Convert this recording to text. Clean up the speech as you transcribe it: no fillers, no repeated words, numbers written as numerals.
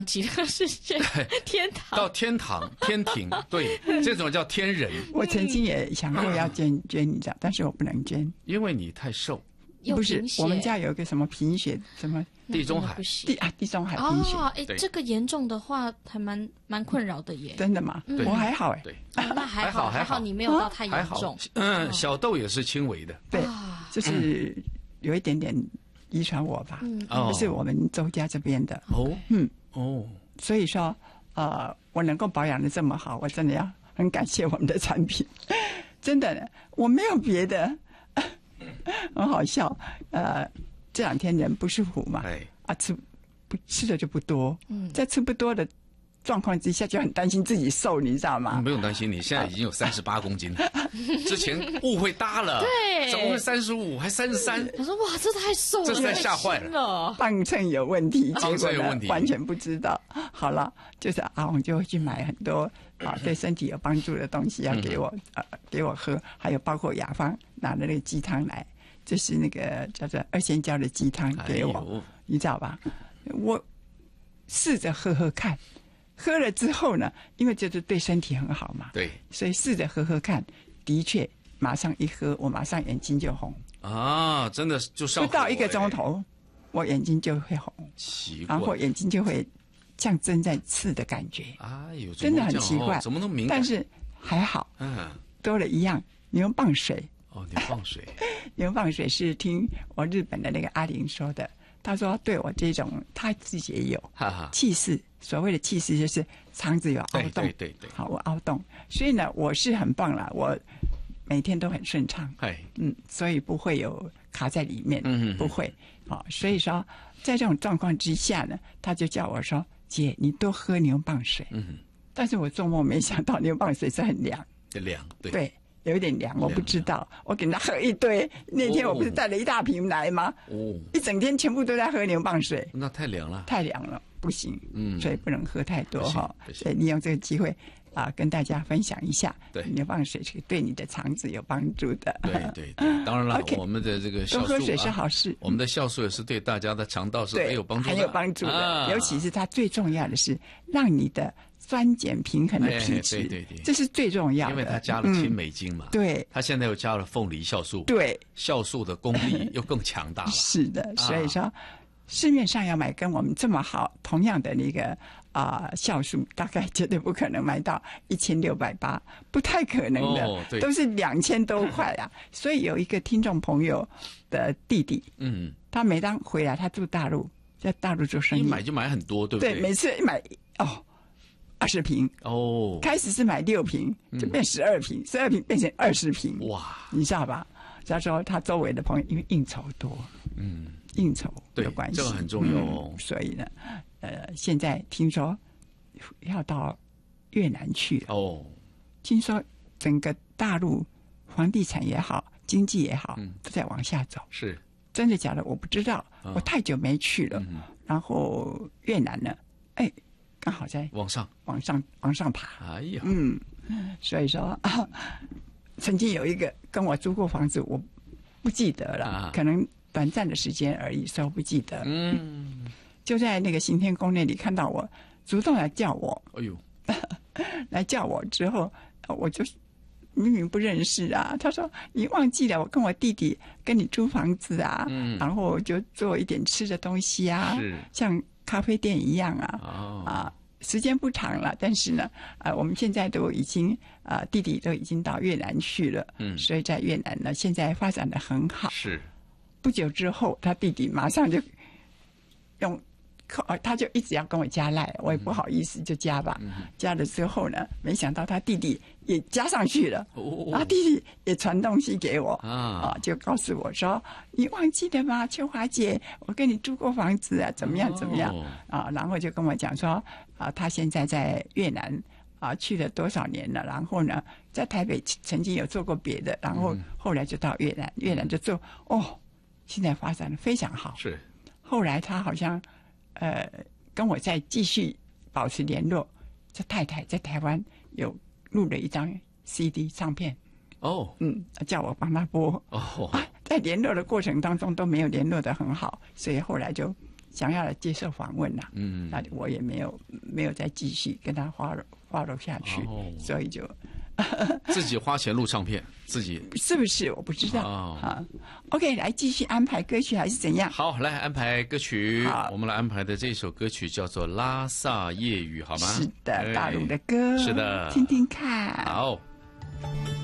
极乐世界、天堂到天堂、天庭，对，这种叫天人。 我曾经也想过要捐，你知道，但是我不能捐， 因为你太瘦。 不是，我们家有一个什么贫血，什么地中海地中海贫血。 哦，这个严重的话还蛮困扰的耶。 真的吗？我还好哎。 对， 那还好，你没有到太严重。 小豆也是轻微的。 对，就是有一点点遗传我吧，就是我们周家这边的。所以说我能够保养的这么好，我真的要很感谢我们的产品。真的，我没有别的。很好笑，这两天人不是虎嘛，吃的就不多，在吃不多的状况之下，就很担心自己瘦，你知道吗？ 不用担心，你现在已经有38公斤了，之前误会大了， 对， 怎么会35还33？ 我说哇，这太瘦了， 这太吓坏了， 磅秤有问题， 磅秤有问题， 完全不知道。好了，就是阿红就会去买很多对身体有帮助的东西要给我给我喝，还有包括雅芳拿的那个鸡汤来，就是那个叫做2仙胶的鸡汤给我，你知道吧？我试着喝看，喝了之后呢，因为这是对身体很好嘛， 对， 所以试着喝看，的确马上一喝，我马上眼睛就红啊，真的就上火不到1个钟头，我眼睛就会红， 奇怪， 然后眼睛就会像针在刺的感觉， 哎呦， 真的很奇怪， 怎么那么敏感？ 但是还好，多了一样牛蒡水。 哦，牛蒡水， 牛蒡水是听我日本的那个阿玲说的，他说对我这种他自己也有气势，所谓的气势就是肠子有凹洞， 对， 好，我凹洞，所以呢，我是很棒啦，我每天都很顺畅，所以不会有卡在里面，不会，好，所以说在这种状况之下呢，他就叫我说，姐，你多喝牛蒡水，但是我做梦没想到牛蒡水是很凉，对。有一点凉，我不知道。我给他喝一堆。那天我不是带了一大瓶来吗？一整天全部都在喝牛蒡水。 那太凉了， 太凉了，不行。所以不能喝太多哈。所以利用这个机会跟大家分享一下，牛蒡水是对你的肠子有帮助的。 对，当然了，我们的这个酵素多喝水是好事。 我们的酵素也是对大家的肠道是很有帮助的， 很有帮助的。尤其是它最重要的是让你的酸碱平衡的体质，对，这是最重要的。 因为它加了青霉精嘛， 对， 它现在又加了凤梨酵素， 对， 酵素的功力又更强大了。 是的，所以说市面上要买跟我们这么好同样的那个酵素，大概绝对不可能买到1680，不太可能的，都是2000多块啊。所以有一个听众朋友的弟弟，他每当回来，他住大陆，在大陆做生意， 一买就买很多，对不对？ 对，每次一买20瓶开始是买6瓶，就变12瓶，12瓶变成20瓶，哇，你知道吧？他说他周围的朋友因为应酬多，应酬的关系， 这个很重要哦。 所以呢，现在听说要到越南去了听说整个大陆房地产也好，经济也好，都在往下走， 是真的假的？我不知道，我太久没去了。然后越南呢，刚好在往上爬， 哎呀， 所以说曾经有一个跟我租过房子，我不记得了，可能短暂的时间而已，所以我不记得。就在那个行天宫那里看到我，主动来叫我，来叫我之后，我就明明不认识啊，他说你忘记了我跟我弟弟跟你租房子啊，然后就做一点吃的东西啊，像咖啡店一样时间不长了，但是呢，我们现在都已经弟弟都已经到越南去了，所以在越南呢，现在发展得很好。 是， 不久之后，他弟弟马上就他就一直要跟我加赖，我也不好意思就加吧。加了之后呢，没想到他弟弟也加上去了，然后弟弟也传东西给我就告诉我说：“你忘记了吗，秋华姐，我跟你租过房子啊，怎么样怎么样然后就跟我讲说他现在在越南去了多少年了，然后呢，在台北曾经有做过别的，然后后来就到越南，越南就做现在发展得非常好。 是， 后来他好像跟我再继续保持联络，这太太在台湾有录了一张 CD 唱片，叫我帮他播，在联络的过程当中都没有联络得很好，所以后来就想要来接受访问啦。那我也没有再继续跟他follow下去，所以就自己花钱录唱片，自己是不是我不知道啊。OK， 来继续安排歌曲还是怎样？ 好，来安排歌曲。我们来安排的这首歌曲叫做《拉萨夜雨》，好吗？ 是的，大陆的歌。 是的， 听听看。 好。